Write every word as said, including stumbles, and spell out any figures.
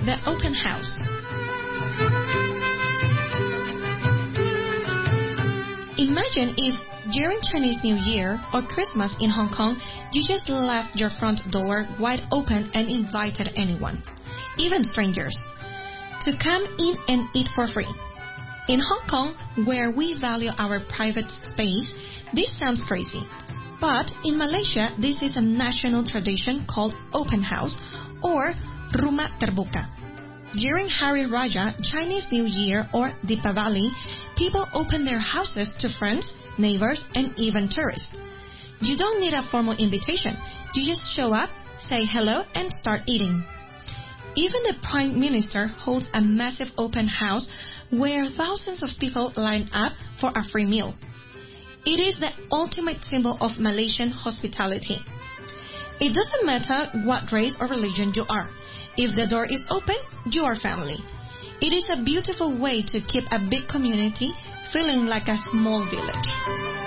the open house. Imagine if during Chinese New Year or Christmas in Hong Kong, you just left your front door wide open and invited anyone, even strangers, to come in and eat for free. In Hong Kong, where we value our private space, this sounds crazy. But in Malaysia, this is a national tradition called open house or rumah terbuka. During Hari Raya, Chinese New Year or Deepavali, people open their houses to friends, neighbors, and even tourists. You don't need a formal invitation. You just show up, say hello, and start eating. Even the Prime Minister holds a massive open house where thousands of people line up for a free meal. It is the ultimate symbol of Malaysian hospitality. It doesn't matter what race or religion you are. If the door is open, you are family. It is a beautiful way to keep a big community feeling like a small village.